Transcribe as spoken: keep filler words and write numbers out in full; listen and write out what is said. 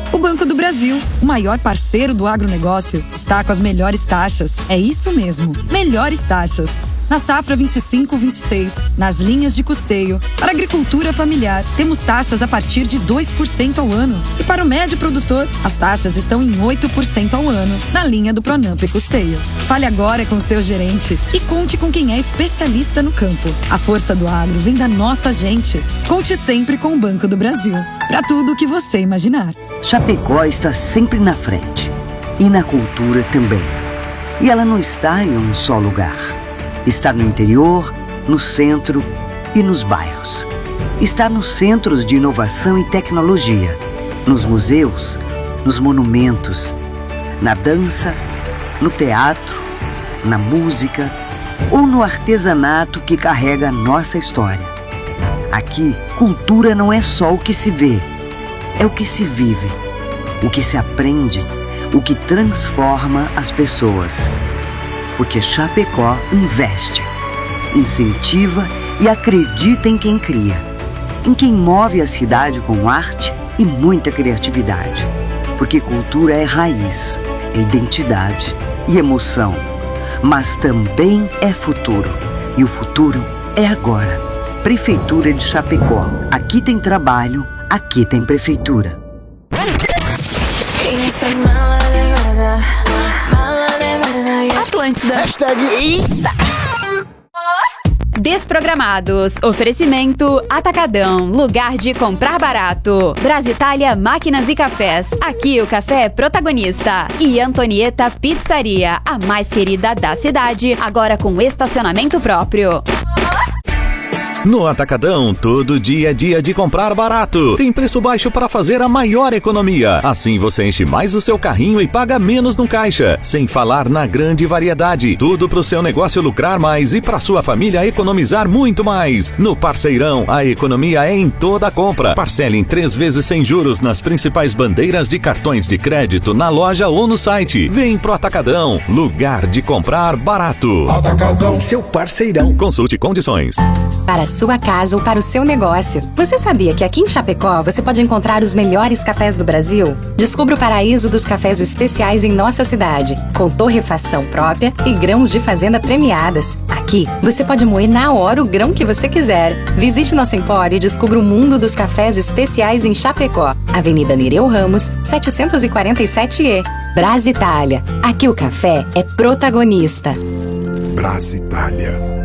O Banco do Brasil, o maior parceiro do agronegócio, está com as melhores taxas. É isso mesmo, melhores taxas. Na safra vinte e cinco vinte e seis, nas linhas de custeio, para a agricultura familiar, temos taxas a partir de dois por cento ao ano. E para o médio produtor, as taxas estão em oito por cento ao ano, na linha do Pronampe Custeio. Fale agora com seu gerente e conte com quem é especialista no campo. A força do agro vem da nossa gente. Conte sempre com o Banco do Brasil. Para tudo o que você imaginar. Chapecó está sempre na frente. E na cultura também. E ela não está em um só lugar. Está no interior, no centro e nos bairros. Está nos centros de inovação e tecnologia, nos museus, nos monumentos, na dança, no teatro, na música ou no artesanato que carrega a nossa história. Aqui, cultura não é só o que se vê, é o que se vive, o que se aprende, o que transforma as pessoas. Porque Chapecó investe, incentiva e acredita em quem cria, em quem move a cidade com arte e muita criatividade. Porque cultura é raiz, é identidade e emoção, mas também é futuro. E o futuro é agora. Prefeitura de Chapecó. Aqui tem trabalho, aqui tem prefeitura. Atlântida. Hashtag Eita. Desprogramados. Oferecimento Atacadão. Lugar de comprar barato. Brasitália Máquinas e Cafés. Aqui o café é protagonista. E Antonieta Pizzaria. A mais querida da cidade. Agora com estacionamento próprio. No Atacadão, todo dia é dia de comprar barato. Tem preço baixo para fazer a maior economia. Assim você enche mais o seu carrinho e paga menos no caixa. Sem falar na grande variedade. Tudo para o seu negócio lucrar mais e para sua família economizar muito mais. No Parceirão, a economia é em toda a compra. Parcele em três vezes sem juros nas principais bandeiras de cartões de crédito na loja ou no site. Vem pro Atacadão, lugar de comprar barato. Atacadão, seu parceirão. Consulte condições. Para sua casa ou para o seu negócio. Você sabia que aqui em Chapecó você pode encontrar os melhores cafés do Brasil? Descubra o paraíso dos cafés especiais em nossa cidade, com torrefação própria e grãos de fazenda premiadas. Aqui você pode moer na hora o grão que você quiser. Visite nosso empório e descubra o mundo dos cafés especiais em Chapecó. Avenida Nereu Ramos, setecentos e quarenta e sete E. Brasitália. Aqui o café é protagonista. Brasitália.